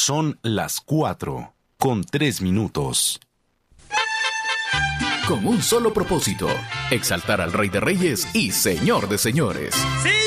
Son las 4:03. Con un solo propósito: exaltar al Rey de Reyes y Señor de Señores. ¡Sí!